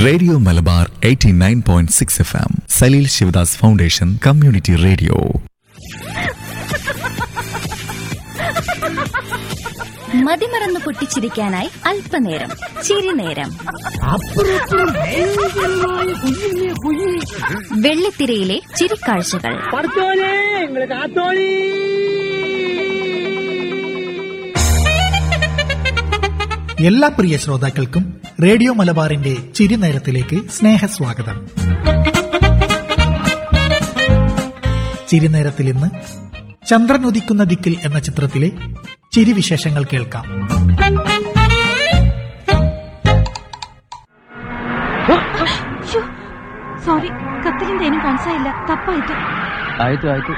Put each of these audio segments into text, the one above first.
Radio Malabar 89.6 FM, Saleel Sivadas foundation community radio. മതിമറന്ന് പൊട്ടിച്ചിരിക്കാനായി അല്പനേരം ചിരിനേരം. വെള്ളിത്തിരയിലെ ചിരിക്കാഴ്ചകൾ. എല്ലാ പ്രിയ ശ്രോതാക്കൾക്കും റേഡിയോ മലബാറിന്റെ ചിരിനേരത്തിലേക്ക് സ്നേഹസ്വാഗതം. ചിരിനേരത്തിൽ ഇന്ന് ചന്ദ്രൻ ഉദിക്കുന്ന ദിക്കിൽ എന്ന ചിത്രത്തിലെ ചിരിവിശേഷങ്ങൾ കേൾക്കാം. സോറി, കത്തിലെന്തേനും മനസ്സിലായില്ല, തപ്പായിട്ടു. ആയിട്ടു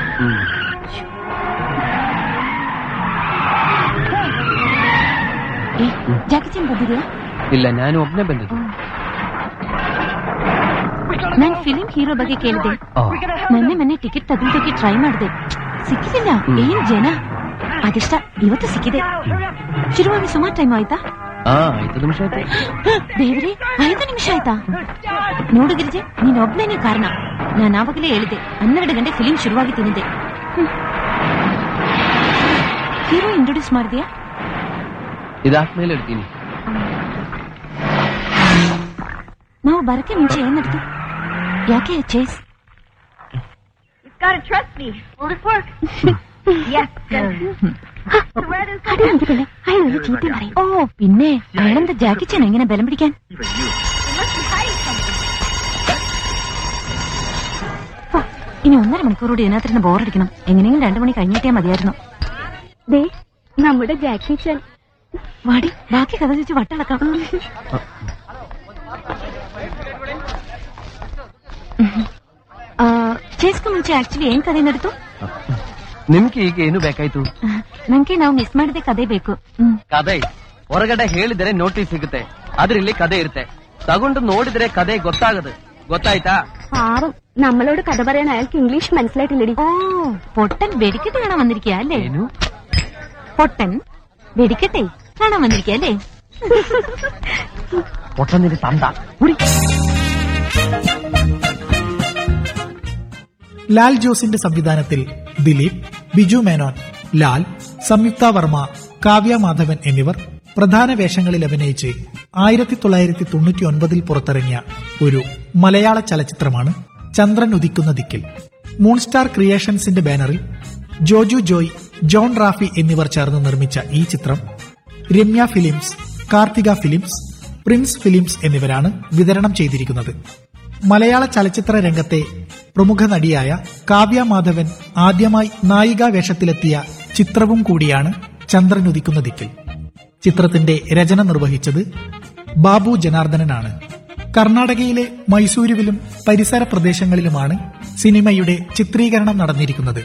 ಜಾಕೆಟ್ ಬಂದಿದೆಯಾ? ಇಲ್ಲ, ನಾನು ಒಬ್ಬನೇ ಬಂದಿದ್ದು. ನಾನು ಫಿಲ್ಮ್ ಹೀರೋ ಬಗ್ಗೆ ಕೇಳಿದೆ. ಮೊನ್ನೆ ಟಿಕೆಟ್ ತೆಗೆದೋಕೆ ಟ್ರೈ ಮಾಡಿದೆ, ಸಿಕ್ಕಿಲ್ಲ. ಏನ್ ಜನ, ಅದಿಷ್ಟ ಇವತ್ತು ಸಿಕ್ಕಿದೆ. ಶುರುವಾಗಿ ಸುಮಾರು ಟೈಮ್ ಆಯ್ತಾ? 5 ನಿಮಿಷ ಆಯ್ತು. ದೇವ್ರೆ, 5 ನಿಮಿಷ ಆಯ್ತಾ? ನೋಡು ಗಿರಿಜೆ, ನೀನ್ ಒಬ್ನೇನೆ ಕಾರಣ. ನಾನು ಆವಾಗಲೇ ಹೇಳಿದೆ 12 ಗಂಟೆ ಫಿಲ್ಮ್ ಶುರುವಾಗಿ ತಿಂದಿದೆ. ಹೀರೋ ಇಂಟ್ರೊಡ್ಯೂಸ್ ಮಾಡಿದ್ಯಾ? ಇದಾದ್ಮೇಲೆ ಇಡ್ತೀನಿ. ನಾವು ಬರಕ್ಕೆ ಮುಂಚೆ ಏನ್ ನಡ್ತು? ಯಾಕೆ ಚೇಸ್? ഓ പിന്നെ അയാളെന്താ ജാക്കിച്ചാണ് എങ്ങനെ ബലം പിടിക്കാൻ? ഇനി 1.5 മണിക്കൂറോട് ഇതിനകത്തിരുന്ന് ബോറടിക്കണം. എങ്ങനെയെങ്കിലും 2 മണി കഴിഞ്ഞിട്ടേ മതിയായിരുന്നു. ദേ നമ്മുടെ ജാക്കിച്ചാൻ. വാടി, ബാക്കി കഥ ചോദിച്ച് വട്ടളക്കാം. ಚೇಸ್ಗೂ ಮುಂಚೆ ಆಕ್ಚುಲಿ ಏನ್ ಕಥೆ ನಡೆದು? ನಿಮ್ಗೆ ಈಗ ಏನು ಬೇಕಾಯ್ತು? ನಂಗೆ ನಾವು ಮಿಸ್ ಮಾಡಿದೆ ಕಥೆ ಬೇಕು. ಕಥೆ ಹೊರಗಡೆ ಹೇಳಿದರೆ ನೋಟಿಸ್ ಸಿಗುತ್ತೆ, ಆದ್ರೆ ಇಲ್ಲಿ ಕಥೆ ಇರುತ್ತೆ. ತಗೊಂಡು ನೋಡಿದ್ರೆ ಕಥೆ ಗೊತ್ತಾಯ್ತಾ? പാവം, നമ്മളോട് കഥ പറയാൻ അയാൾക്ക് ഇംഗ്ലീഷ് മനസ്സിലായിട്ടില്ലടി. ഓ, പൊട്ടൻ വെടിക്കെട്ട് കാണാൻ വന്നിരിക്കുക അല്ലേ? പൊട്ടൻ വെടിക്കെട്ടെ കാണാൻ വന്നിരിക്കുക അല്ലേ? പൊട്ടന്നിന്റെ തന്ത. ലാൽ ജോസിന്റെ സംവിധാനത്തിൽ ദിലീപ്, ബിജു മേനോൻ, ലാൽ, സംയുക്ത വർമ്മ, കാവ്യ മാധവൻ എന്നിവർ പ്രധാന വേഷങ്ങളിൽ അഭിനയിച്ച് 1999 പുറത്തിറങ്ങിയ ഒരു മലയാള ചലച്ചിത്രമാണ് ചന്ദ്രൻ ഉദിക്കുന്ന ദിക്കിൽ. മൂൺസ്റ്റാർ ക്രിയേഷൻസിന്റെ ബാനറിൽ ജോജു ജോയ്, ജോൺ റാഫി എന്നിവർ ചേർന്ന് നിർമ്മിച്ച ഈ ചിത്രം Ramya films, Karthika films, Prince films എന്നിവരാണ് വിതരണം ചെയ്തിരിക്കുന്നത്. മലയാള ചലച്ചിത്ര രംഗത്തെ പ്രമുഖ നടിയായ കാവ്യ മാധവൻ ആദ്യമായി നായികാ വേഷത്തിലെത്തിയ ചിത്രവും കൂടിയാണ് ചന്ദ്രൻ ഉദിക്കുന്ന ദിക്കിൽ. ചിത്രത്തിന്റെ രചന നിർവഹിച്ചത് ബാബു ജനാർദ്ദനനാണ്. കർണാടകയിലെ മൈസൂരുവിലും പരിസര പ്രദേശങ്ങളിലുമാണ് സിനിമയുടെ ചിത്രീകരണം നടന്നിരിക്കുന്നത്.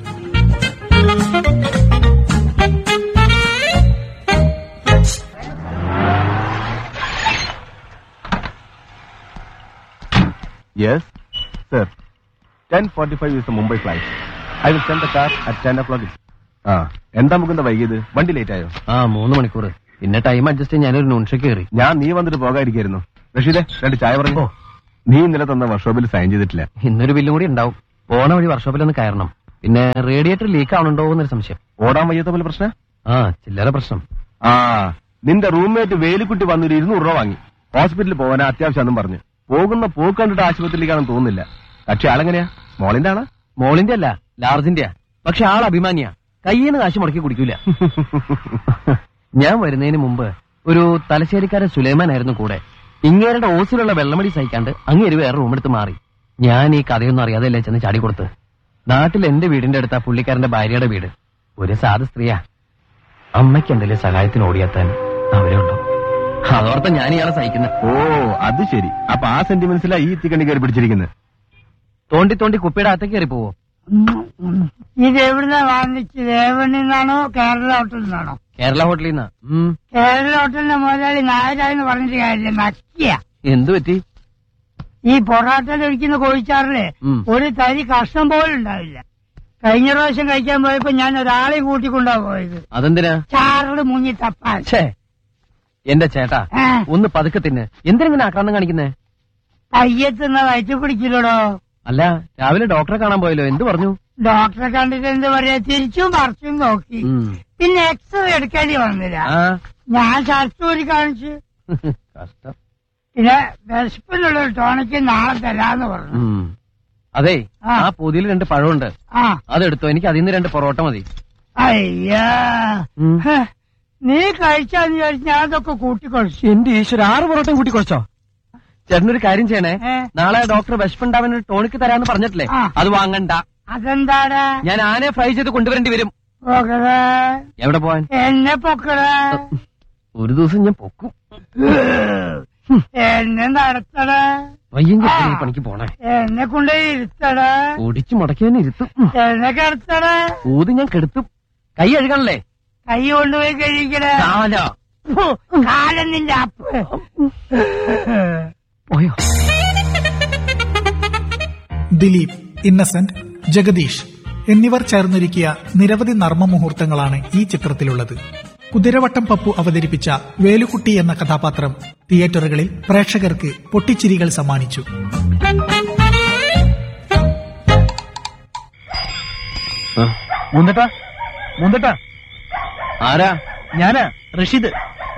Yes, sir. 10:45 is the Mumbai flight. I will send the car at 10 o'clock. എന്താ മുകുന്ദ വൈകിയത്? വണ്ടി ലേറ്റ് ആയോ? 3 മണിക്കൂർ. പിന്നെ ടൈം അഡ്ജസ്റ്റ് ചെയ്യാൻ ഞാനൊരു നോൺഷ കയറി. നീ വന്നിട്ട് പോകാതിരിക്കായിരുന്നു. റഷീദെ, 2 ചായ പറഞ്ഞു. നീ ഇന്നലെ തന്ന വർക്ക്ഷോപ്പിൽ സൈൻ ചെയ്തിട്ടില്ല. ഇന്നൊരു ബില്ലും കൂടി ഉണ്ടാവും. പോണ വഴി വർക്ക്ഷോപ്പിലൊന്ന് കയറണം. പിന്നെ റേഡിയേറ്റർ ലീക്ക് ആവണുണ്ടോ എന്നൊരു സംശയം. ഓടാൻ വയ്യാത്ത പോലെ പ്രശ്നം? ചില്ലറ പ്രശ്നം. നിന്റെ റൂംമേറ്റ് വേലിക്കുട്ടി വന്നൊരു 200 രൂപ വാങ്ങി. ഹോസ്പിറ്റലിൽ പോകാൻ അത്യാവശ്യം പറഞ്ഞു. പോകുന്ന പോക്ക് കണ്ടിട്ട് ആശുപത്രിയിലേക്കാണെന്ന് തോന്നുന്നില്ല. പക്ഷെ ആളെങ്ങനെയാ? സ്മോളിന്റെ ആണോ? മോളിന്റെ അല്ല, ലാർജിന്റെയാ. പക്ഷെ ആൾ അഭിമാനിയാ. കയ്യിന്ന് കാശ് മുടക്കി കുടിക്കൂല. ഞാൻ വരുന്നതിന് മുമ്പ് ഒരു തലശ്ശേരിക്കാരൻ സുലൈമാൻ ആയിരുന്നു കൂടെ. ഇങ്ങേരുടെ ഓസിലുള്ള വെള്ളമടി സഹിക്കാണ്ട് അങ്ങേര് വേറെ റൂമെടുത്ത് മാറി. ഞാൻ ഈ കഥയൊന്നും അറിയാതെയല്ലേ ചെന്ന് ചാടിക്കൊടുത്ത്. നാട്ടിൽ എന്റെ വീടിന്റെ അടുത്താ പുള്ളിക്കാരന്റെ ഭാര്യയുടെ വീട്. ഒരു സാധു സ്ത്രീയാ. അമ്മയ്ക്ക് എന്തെങ്കിലും സഹായത്തിന് ഓടിയെത്താൻ അവരെ ഉണ്ടോ? അതോർത്ത ഞാൻ ഇയാളെ സഹിക്കുന്നത്. ഓ, അത് ശരി. അപ്പൊ ആ സെന്റിമെന്റ്സിലാ ഈ തീക്കണ്ടി കയറി പിടിച്ചിരിക്കുന്നത്. തോണ്ടി കുപ്പിയുടെ അകത്തേക്ക് കയറി പോവോ? ഇത് എവിടുന്നാ വാങ്ങിച്ചത്? ഏവണിന്നാണോ കേരള ഹോട്ടലിൽ നിന്നാണോ? കേരള ഹോട്ടലിൽ നിന്നാ. കേരള ഹോട്ടലിന്റെ മുതലാളി നായരാന്ന് പറഞ്ഞിട്ട് കാര്യമില്ല, നക്കിയ. എന്തു പറ്റി? ഈ പൊറാട്ടയിൽ ഒഴിക്കുന്ന കോഴിച്ചാറില് ഒരു തരി കഷ്ണം പോലും ഉണ്ടാവില്ല. കഴിഞ്ഞ പ്രാവശ്യം കഴിക്കാൻ പോയപ്പോ ഞാൻ ഒരാളെ കൂട്ടിക്കൊണ്ടാ പോയത്. അതെന്തിനാ? ചാറില് മുങ്ങി തപ്പാൻ. എന്റെ ചേട്ടാ, ഒന്ന് പതുക്കെ തിന്ന്. എന്തിനെങ്ങനെ ആക്രാന്തം കാണിക്കുന്നേ? കയ്യെത്തുന്ന വയറ്റ് പിടിക്കില്ലടോ. അല്ല, രാവിലെ ഡോക്ടറെ കാണാൻ പോയല്ലോ, എന്ത് പറഞ്ഞു? ഡോക്ടറെ കണ്ടിട്ട് എന്ത് പറയാ, തിരിച്ചും മറിച്ചും നോക്കി. പിന്നെ എക്സ്റേ എടുക്കേണ്ടി വന്നില്ല. ഞാൻ ശാസ്ത്രൂരി കാണിച്ചു. കഷ്ടം. പിന്നെ വിശപ്പിനുള്ള ടോണിക്ക് നാളെ തരാന്ന് പറഞ്ഞു. അതെ, ആ പൊതിയിൽ 2 പഴമുണ്ട്, അതെടുത്തോ. എനിക്ക് അതിൽ നിന്ന് 2 പൊറോട്ട മതി. അയ്യാ, നീ കഴിച്ചാന്ന് വിചാരിച്ച് ഞാൻ അതൊക്കെ കൂട്ടിക്കൊഴിച്ചു. എന്റെ ഈശ്വര, 6 പൊറോട്ടയും കൂട്ടിക്കൊഴിച്ചോ? ചേട്ടനൊരു കാര്യം ചെയ്യണേ, നാളെ ഡോക്ടർ വിശപ്പുണ്ടാവാൻ ഒരു ടോണിക്ക് തരാന്ന് പറഞ്ഞിട്ടില്ലേ, അത് വാങ്ങണ്ട. അതെന്താടാ? ഞാൻ ആനയെ ഫ്രൈ ചെയ്ത് കൊണ്ടുവരേണ്ടി വരും. എവിടെ പോവാൻ? എന്നെ പൊക്കടാ. ഒരു ദിവസം ഞാൻ പൊക്കും. എന്നെ നടത്തടാ. വയ്യെങ്കിൽ പണിക്ക് പോണേ. എന്നെ കൊണ്ട് ഇരുത്തടാ. ഓടിച്ചു മുടക്കി തന്നെ ഇരുത്തും. എന്നെ കിടത്തടാ. ഊതി ഞാൻ കെടുത്തും. കൈ കഴുകണല്ലേ? കൈ കൊണ്ടുപോയി കഴിക്കണേ. കാലം നിന്റെ അപ്പ് പോയോ? ദിലീപ്, ഇന്നസെന്റ്, ജഗദീഷ് എന്നിവർ ചേർന്നൊരുക്കിയ നിരവധി നർമ്മ മുഹൂർത്തങ്ങളാണ് ഈ ചിത്രത്തിലുള്ളത്. കുതിരവട്ടം പപ്പു അവതരിപ്പിച്ച വേലുക്കുട്ടി എന്ന കഥാപാത്രം തിയേറ്ററുകളിൽ പ്രേക്ഷകർക്ക് പൊട്ടിച്ചിരികൾ സമ്മാനിച്ചു. ആരാ? ഞാനാ, റഷീദ്.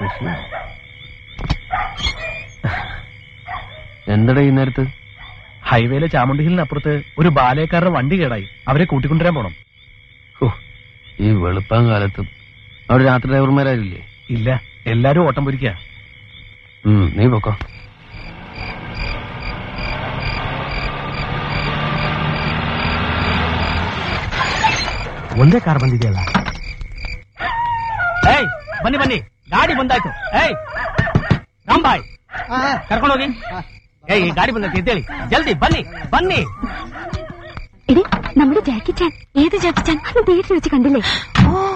എന്തടാ ഈ നേരത്ത്? ഹൈവേയിലെ ചാമുണ്ടി ഹിലിനപ്പുറത്ത് ഒരു ബാലയക്കാരുടെ വണ്ടി കേടായി, അവരെ കൂട്ടിക്കൊണ്ടുവരാൻ പോണം. ഈ വെളുപ്പാൻ കാലത്തും അവിടെ രാത്രി ഡ്രൈവർമാരില്ലേ? ഇല്ല, എല്ലാരും ഓട്ടം പൊരിക്കുക. നീ പൊക്കോ. ಒಂದೇ ಕಾರ್ ಬಂದಿದೆಯಲ್ಲ. ಬನ್ನಿ ಬನ್ನಿ, ಗಾಡಿ ಬಂದಾಯ್ತು. ರಾಂಬಾಯ್ ಕರ್ಕೊಂಡೋಗಿ. ಈ ಗಾಡಿ ಬಂದೈತೆ ಎದ್ದೇಳಿ, ಜಲ್ದಿ ಬನ್ನಿ ಬನ್ನಿ. എടി, നമ്മുടെ ജാക്കി ചാൻ. ഏത് ജാക്കി ചാൻ? തിയേറ്ററിൽ വെച്ച് കണ്ടില്ലേ?